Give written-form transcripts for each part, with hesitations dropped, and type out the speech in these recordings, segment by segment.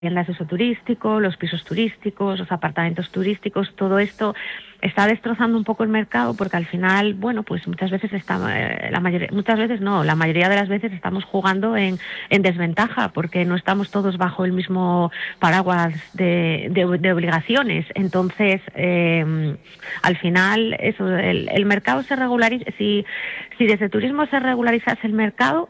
viviendas de uso turístico, los pisos turísticos, los apartamentos turísticos, todo esto está destrozando un poco el mercado porque al final, bueno, pues muchas veces la mayoría de las veces estamos jugando en desventaja porque no estamos todos bajo el mismo paraguas de obligaciones. Entonces, al final, eso, el mercado se regulariza. Si desde turismo se regularizase el mercado,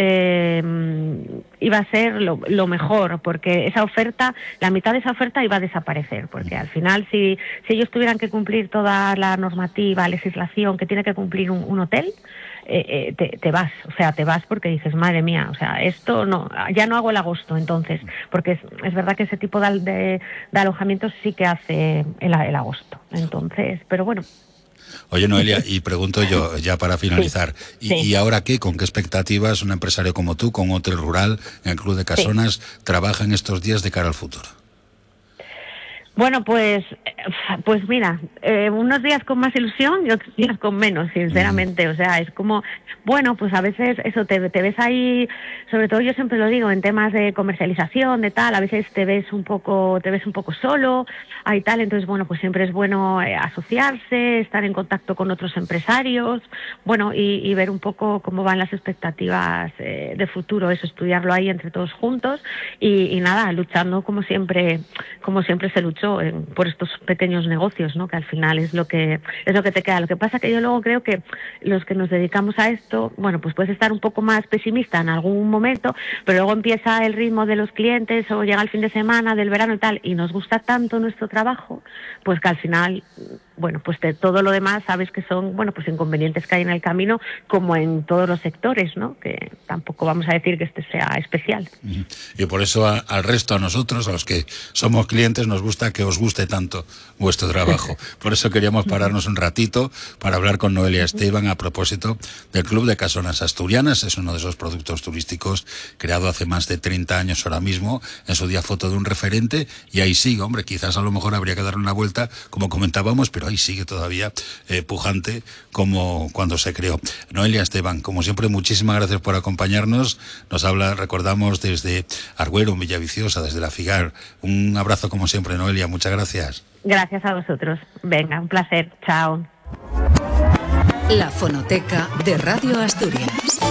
iba a ser lo mejor, porque esa oferta, la mitad de esa oferta iba a desaparecer, porque al final si ellos tuvieran que cumplir toda la normativa, legislación que tiene que cumplir un hotel, te vas porque dices, madre mía, o sea, esto no, ya no hago el agosto entonces, porque es verdad que ese tipo de alojamientos sí que hace el agosto, entonces, pero bueno. Oye, Noelia, y pregunto yo, ya para finalizar, sí. ¿Y ahora qué? ¿Con qué expectativas un empresario como tú, con un hotel rural en el Club de Casonas, trabaja en estos días de cara al futuro? Bueno, pues mira, unos días con más ilusión y otros días con menos, sinceramente. O sea, es como, bueno, pues a veces eso te ves ahí, sobre todo yo siempre lo digo, en temas de comercialización, de tal, a veces te ves un poco solo, hay tal, entonces bueno, pues siempre es bueno asociarse, estar en contacto con otros empresarios, bueno, y ver un poco cómo van las expectativas de futuro, eso, estudiarlo ahí entre todos juntos y nada, luchando como siempre se luchó por estos pequeños negocios, ¿no? Que al final es lo que te queda. Lo que pasa que yo luego creo que los que nos dedicamos a esto, bueno, pues puedes estar un poco más pesimista en algún momento, pero luego empieza el ritmo de los clientes o llega el fin de semana del verano y tal, y nos gusta tanto nuestro trabajo, pues que al final, bueno, pues todo lo demás sabes que son, bueno, pues inconvenientes que hay en el camino, como en todos los sectores, ¿no? Que tampoco vamos a decir que este sea especial. Y por eso al resto, a nosotros, a los que somos clientes, nos gusta que os guste tanto vuestro trabajo. Por eso queríamos pararnos un ratito para hablar con Noelia Esteban a propósito del Club de Casonas Asturianas. Es uno de esos productos turísticos creado hace más de 30 años ahora mismo. En su día foto de un referente y ahí sigue, hombre, quizás a lo mejor habría que darle una vuelta, como comentábamos, pero ahí sigue todavía pujante como cuando se creó. Noelia Esteban, como siempre, muchísimas gracias por acompañarnos. Nos recordamos desde Arguero, en Villaviciosa, desde La Figar. Un abrazo como siempre, Noelia, muchas gracias. Gracias a vosotros. Venga, un placer. Chao. La fonoteca de Radio Asturias.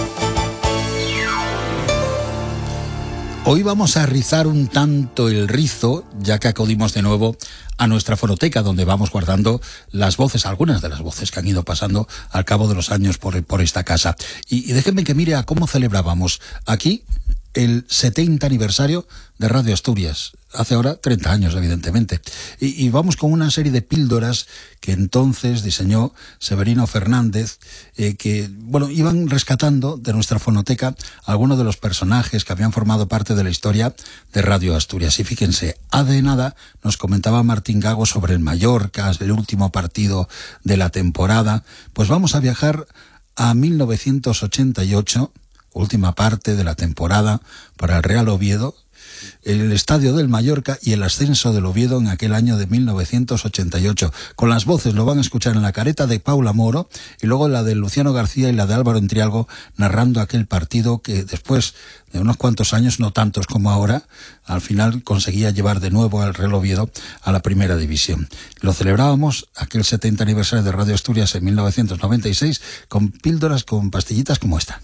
Hoy vamos a rizar un tanto el rizo, ya que acudimos de nuevo a nuestra fonoteca, donde vamos guardando las voces, algunas de las voces que han ido pasando al cabo de los años por esta casa. Y déjenme que mire a cómo celebrábamos aquí el 70 aniversario de Radio Asturias. Hace ahora 30 años, evidentemente. Y vamos con una serie de píldoras que entonces diseñó Severino Fernández, que, bueno, iban rescatando de nuestra fonoteca algunos de los personajes que habían formado parte de la historia de Radio Asturias. Y fíjense, de nada nos comentaba Martín Gago sobre el Mallorca, el último partido de la temporada. Pues vamos a viajar a 1988, última parte de la temporada para el Real Oviedo, el estadio del Mallorca y el ascenso del Oviedo en aquel año de 1988. Con las voces lo van a escuchar en la careta de Paula Moro y luego la de Luciano García y la de Álvaro Entrialgo narrando aquel partido que después de unos cuantos años, no tantos como ahora, al final conseguía llevar de nuevo al Real Oviedo a la primera división. Lo celebrábamos, aquel 70 aniversario de Radio Asturias en 1996, con píldoras, con pastillitas como esta.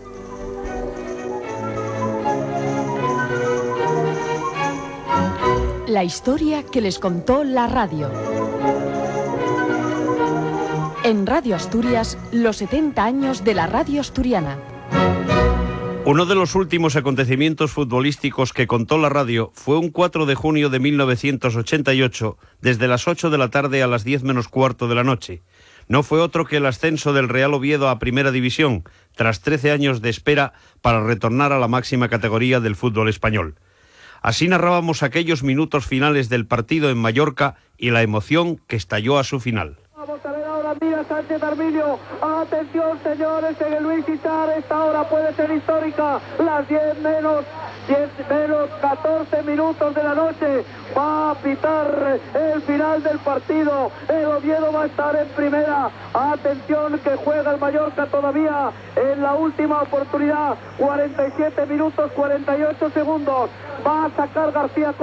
La historia que les contó la radio. En Radio Asturias, los 70 años de la radio asturiana. Uno de los últimos acontecimientos futbolísticos que contó la radio fue un 4 de junio de 1988, desde las 8 de la tarde a las 10 menos cuarto de la noche. No fue otro que el ascenso del Real Oviedo a Primera División, tras 13 años de espera para retornar a la máxima categoría del fútbol español. Así narrábamos aquellos minutos finales del partido en Mallorca y la emoción que estalló a su final. Vamos a ver ahora Mira Sánchez Arminio. Atención, señores, en el Luis Isar. Esta hora puede ser histórica. Las 10 menos 10 menos 14 minutos de la noche, va a pitar el final del partido. El Oviedo va a estar en primera. Atención que juega el Mallorca todavía en la última oportunidad. 47 minutos 48 segundos. Va a sacar García